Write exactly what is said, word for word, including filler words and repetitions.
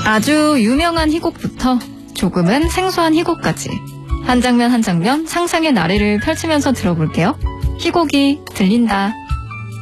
아주 유명한 희곡부터 조금은 생소한 희곡까지 한 장면 한 장면 상상의 나래를 펼치면서 들어볼게요. 희곡이 들린다.